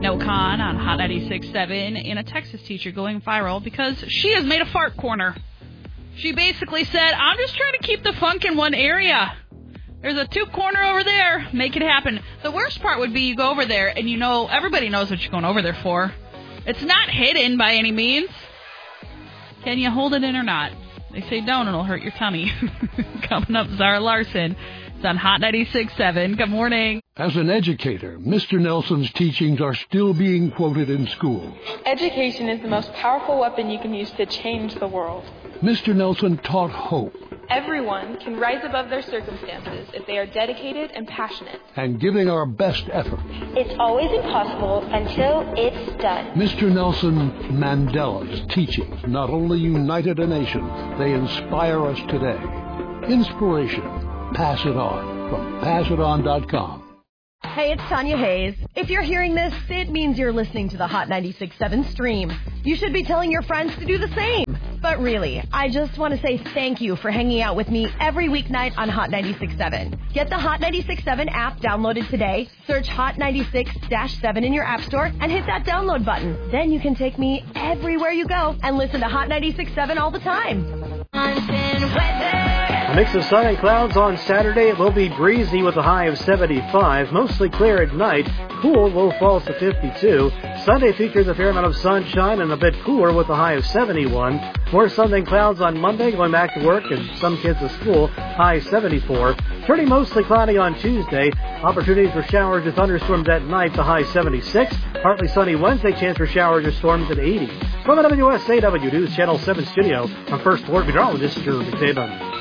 No Con on Hot 96.7, and a Texas teacher going viral because she has made a fart corner. She basically said, I'm just trying to keep the funk in one area. There's a tube corner over there. Make it happen. The worst part would be you go over there and you know, everybody knows what you're going over there for. It's not hidden by any means. Can you hold it in or not? They say don't, it'll hurt your tummy. Coming up, Zara Larson. It's on Hot 96.7. Good morning. As an educator, Mr. Nelson's teachings are still being quoted in schools. Education is the most powerful weapon you can use to change the world. Mr. Nelson taught hope. Everyone can rise above their circumstances if they are dedicated and passionate. And giving our best effort. It's always impossible until it's done. Mr. Nelson Mandela's teachings not only united a nation, they inspire us today. Inspiration. Pass it on from PassItOn.com. Hey, it's Tanya Hayes. If you're hearing this, it means you're listening to the Hot 96.7 stream. You should be telling your friends to do the same. But really, I just want to say thank you for hanging out with me every weeknight on Hot 96.7. Get the Hot 96.7 app downloaded today, search Hot 96-7 in your app store, and hit that download button. Then you can take me everywhere you go and listen to Hot 96.7 all the time. A mix of sun and clouds on Saturday. It will be breezy with a high of 75. Mostly clear at night. Cool, low falls to 52. Sunday features a fair amount of sunshine and a bit cooler with a high of 71. More sun than clouds on Monday, going back to work and some kids to school. High 74. Turning mostly cloudy on Tuesday. Opportunities for showers or thunderstorms at night. The high 76. Partly sunny Wednesday. Chance for showers or storms at 80. From the WSAW News Channel 7 studio, I'm First Ward Meteorologist Drew McDavid.